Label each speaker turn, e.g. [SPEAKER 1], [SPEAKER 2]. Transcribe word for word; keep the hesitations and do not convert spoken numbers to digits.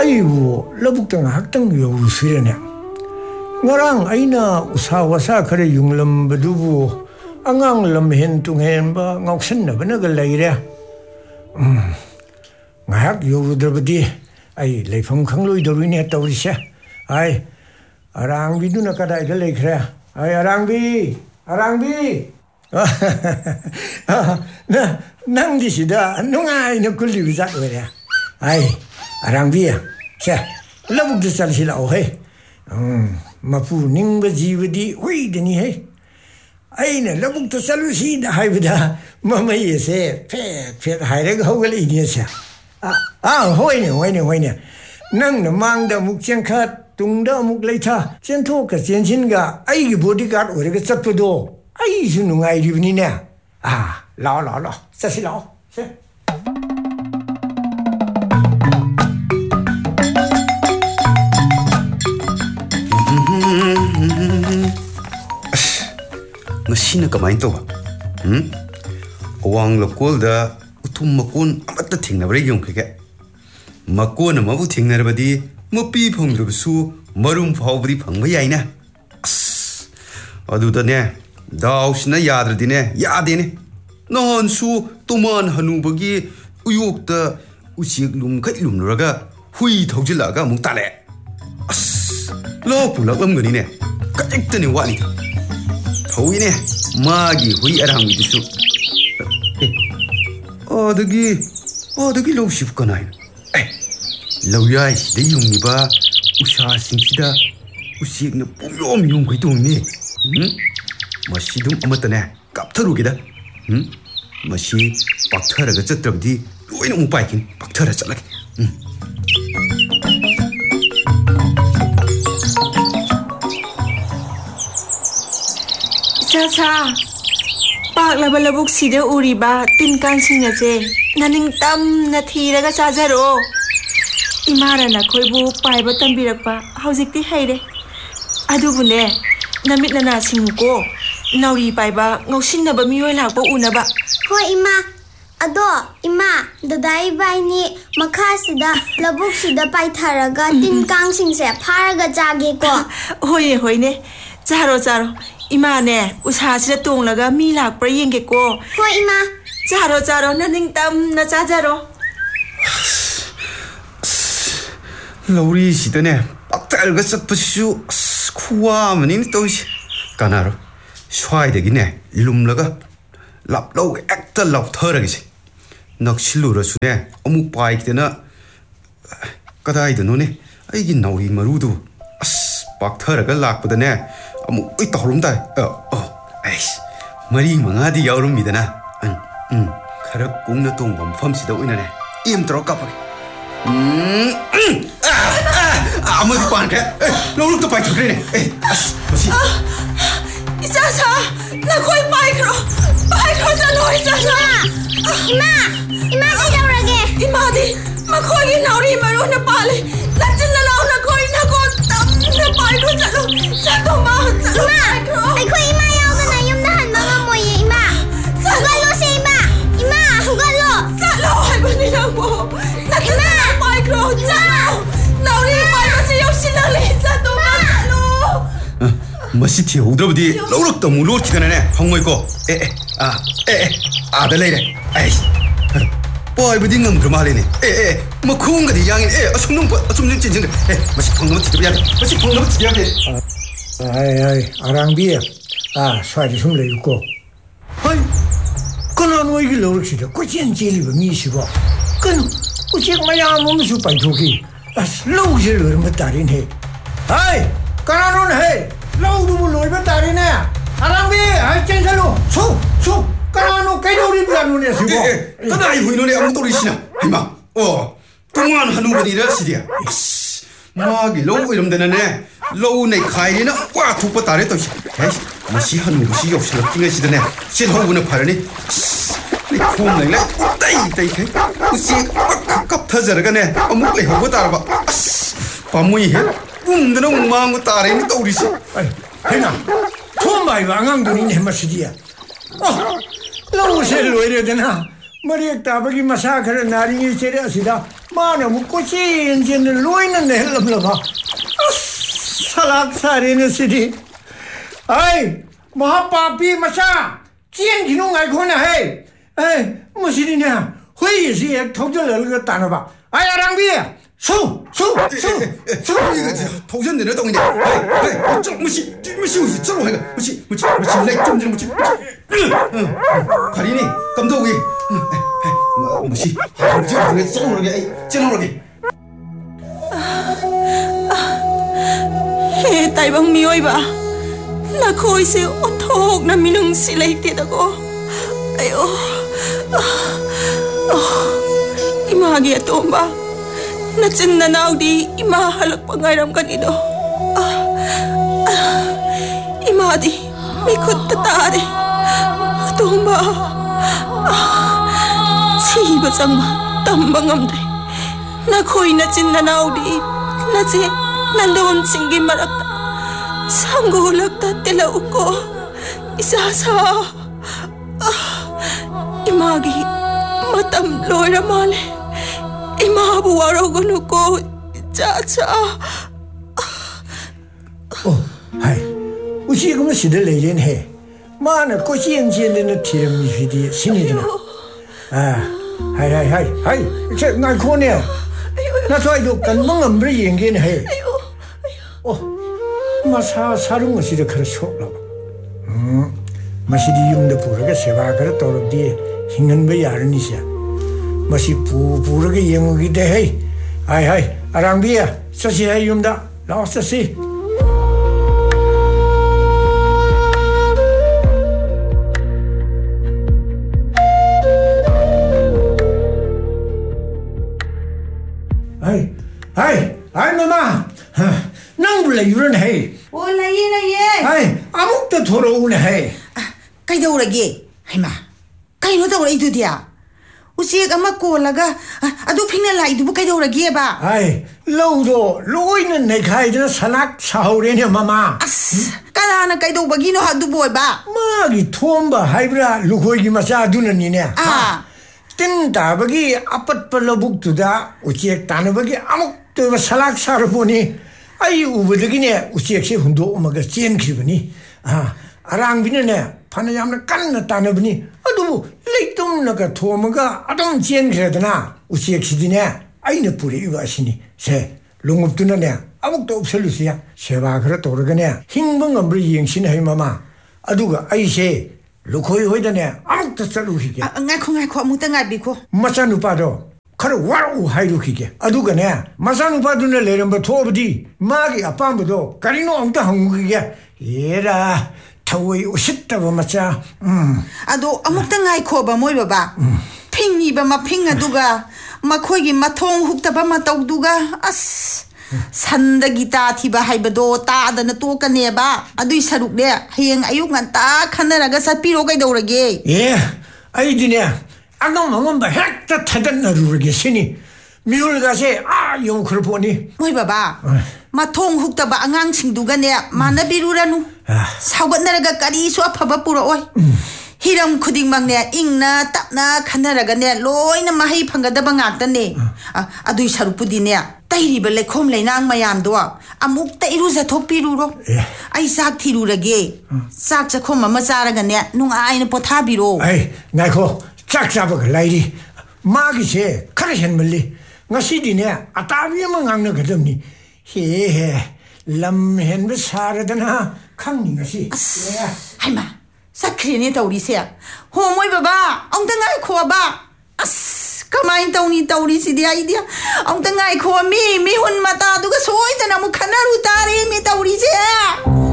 [SPEAKER 1] 아이고 러북당 학당 여우수려네 나랑 아이나 우사와사 그래 융lâm 두부 앙앙lâm hen뚱hen바 ngọc sinh 나 걸레이래 음 ngạc 여우들버디 아이 레phong 강로이도리네 떠오르셔 아이 아랑비두나 까다이 걸레이래 아이 아랑비 아랑비 나 낭디시다 농아이는 굴리자 그래 아이 아랑비야 자 러북도 살실라오 해 음 마푸 닝바지브디 회이드니 해 아이는 러북도 살루시다 하이브다 마마이세 팩팩 하이레가 호글이니야 아아 호이네 호이네 호이네 낭나 망다 묵쟁카 둥다 묵레타 젠토가 젠신가 아이기 보디가드 오르가 ጸ포도 아이스 농아이리브니네 아 라라라 살실라오 세
[SPEAKER 2] ngasiina kamain to ba hm awang lokol da uthum makon amata thingnabare yong khige makon amabu thingnarbadi mopi phongdrusu marum phawbri phangba yaina as adu da ne dausna yadradi ne yade ne non su tuman hanubagi uyokta usiek lum khai lum raga hui thaujilaga mung tale as lo pulak lam gani ne kajekta ne wali Hoine magi hui arangi disu odagi odagi lo ship kanai eh lo yai de yung ni ba usha sing sida usik na pumyom yung kai tung ni hm masidum amata ne kaptharu gida hm masi pakthara ga chatrabdi loina mu paikin pakthara chalak hm
[SPEAKER 3] Cha pak laba labuk sida uriba tin kan singa je naning tam na thiraga chajaro imara na khoibu paiba tambirakpa haujikti haire adubune namit na singko nauri paiba ngausinna ba mioi lakba unaba
[SPEAKER 4] ho ima ado ima dadai bai ni makha sida labuk sida paitharaga tin kang singse pharaga jage ko
[SPEAKER 3] hoye hoine charo charo Imane usahasida tonglaga mi lakpra yenge ko
[SPEAKER 4] ho ima
[SPEAKER 3] charo charo naning tam na chajaro
[SPEAKER 2] Lauri sidane paktarga satpasu khuwa mani toisi kanaro swai ne lumlaga laplo ekta lap tharagisi naksilura sune amu paikdena kadai dano ne aigi nauri marudu as paktharaga lakpadane amu oi tawrum dai oh ais mari mangadi yaurum midana um um khara kungna tongbam famsida oina ne em tro kapag um ah amadi pan ke loruk to pai thukre ne eh as masi
[SPEAKER 3] isa sa na koi pai kro pai kro sa loi sa sa
[SPEAKER 4] ima ima kai daurage
[SPEAKER 3] ima di ma khoi gi nauri maru na pale lachin na law na koi na ko tam na pai kro sa lo sa to ma sa lo
[SPEAKER 4] ai khoi ima yau ga na yum na han ma ma moy ima sa ga lo se ima ima hu ga lo
[SPEAKER 3] sa lo hai ba ni na mo lachin na pai kro sa lo nauri pai ba se yau sin na le sa to ma sa lo
[SPEAKER 2] masi thi hodrabdi loruk to mu lor khidana ne hongoi ko eh eh ah eh eh ah da leire ai boy budi ngam grama le ne eh eh ma khung ga di yang eh asum nung asum nung chin chin eh masi phang ma thi ya masi phang ma thi ya de
[SPEAKER 1] ai ai arangbi ah swai di sum le ko hoi kono no gi loruk sida ko chen che li ba mi shi ba kan u che ma ya mo mu su pai thu ki as lo je lo ma ta rin he ai kono no ne he lo du bu lo ba ta rin ne arangbi ai chen sa lo su su kono kai do ri ba no ne si ba
[SPEAKER 2] kada ai hui no ne amu to ri sina ima oh tuman hanu ba di ra si dia magi lo iram dana ne lo nei khai ni na wa thu pa tare to hai masi hanu bu si yok sala kinga si dane sin ho bu na pharani ni khum nei lai tai tai khai usi kap thajar ga ne amu le ho tar ba pamui he um dana mang tare ni to ri si
[SPEAKER 1] ai hena thom bai wa ngang du ni ne ma si dia oh lo se lo ire dana Mariak tabagi masa khara nari ni chere asida 마나 뭐 꽃이 이제는 로이는 헬럼러봐 살락살이는 시리 아이 마하파피 마사 찐 기농 알고나 해 에이 무시리냐 회의시에 통절을 따나봐 아이 아랑비야 수수수수
[SPEAKER 2] 통전 내려 동이네 아이 저 무시 무시 무시 저 뭐야 무시 무시 무시 렉좀 좀 무시 가리니 감독이 무시 저 그게 쏘르게 쩌르게
[SPEAKER 3] 해 딸방 미워이봐 나 거기서 어떡 나 미능시 레이테다고 아유 이마기야 또마 나 찐나 나우디 이마 할락방 가이람가니도 이마디 미쿠tta 따리 또마 치이바 장마 땀방암데 나 거의 나 찐나 나우디 나제 난도원 칭기 말았다 상고 올랐다 떼라웃고 이사사 이마기 마땀 로이라 말해 이마부 와라고 놓고 짜자
[SPEAKER 1] 어 하이 우시 그럼 시들 내린 해 마나 꽃이 인지는 티름이디 신이드나 아 하이 하이 하이 하이 저 날코네 나 저희도 간멍 엄브리 연기는 해 어 마사 사는 것이 그래 속라 음 마시디 용도 부르게 세바 그래 또르디 힘은 왜 야르니시야 마시 부부르게 영역이 돼 하이 하이 아랑비야 서시해 용다 나왔어시 아이 아이 아이 마마 năng 불래 유런 해.
[SPEAKER 5] 올라예 나예.
[SPEAKER 1] 아이 아무것도 돌아오네 해.
[SPEAKER 5] 가이다오라게. 하이마. 가이노다오라 이두디야. 우시에 아마 꼴라가 아두 핑나 라이두부 가이다오라게 봐.
[SPEAKER 1] 아이 로도 로이는 내 가이드는 산악 사오래냐 마마.
[SPEAKER 5] 아스. 까나나 가이다오바기노 하두보이 봐.
[SPEAKER 1] 마기 톰바 하이브라 루고이기 마사 두는 니네.
[SPEAKER 5] 아.
[SPEAKER 1] 뜬다버기 아빠뻘로 북두다 우치에 따는버기 아무것도 산악 사를 보니 아이 우버득이네 우치액시 훈도 오마가 찐키버니 아 아랑비네 파나야면 깐나 따너버니 아두 레이tom나가 토마가 아동 찐키라드나 우치액시디네 아이네 뿌리 이와시니 세 롱업두나네 아무것도 없을루시야 세바 그래 도르가네 흰벙 엄브리 이행신 해마마 아두가 아이세 루코이 호이다네 아무것도 썰루히게
[SPEAKER 5] 아 ngaiko ngaiko 아무것도 nga비고
[SPEAKER 1] 마사누파도 카르 와우 하이루키게 아두가네 마사누파도네 레름바 토브디 마기 아빠무도 가리노 엉다 한국이게 얘라 타오이 오셨다고 마차 음
[SPEAKER 5] 아도 아무것도 ngaiko 봐 모이 봐봐 핑이바 마 핑아두가 마코이기 마통 훅다바 마타우두가 아스 산다기 따티바 하이바도 따다나 또까네바 아두이 사룩네 하이eng 아육 ngan타 칸나라가 사피로 가이다오라게
[SPEAKER 1] 예 아이디네 아까 먹은바 핵다 타단나루르게 시니 미울가세 아 용크를 보니
[SPEAKER 5] 모이 봐봐 마통 훅다바 앙앙싱두가네 마나비루라누 사고나라가 까리수 아파바 뿌러오이 히람 쿠딩막네 잉나 따나 칸나라가네 로이나 마하이 판가다바 ngakta네 아 아두이 사룩부디네 ताइरिबा लेखोम लेनांग मयामदो अमुक ताइरुजा थोपिरुरो आई साक थिरुरगे साक चखोम अमा चारगने नुंगाइना पोथाबिरो
[SPEAKER 1] आई नाइखो चाक चाबग लाइरि मागिसे खरे हेनमलि ngasidiने अताबि अमा ngang गदमनि हे हे lump हेनब सारदना खंगनि ngasi
[SPEAKER 5] Haima साख्रिने तौरिसे हो मोय बाबा अंता ngai खोबा अस कमाइन तौनी तौरी सिदी idea अंता ngai खो मी मी हुन मता दुगा सोइदना मु खनारु तारे मी तौरी से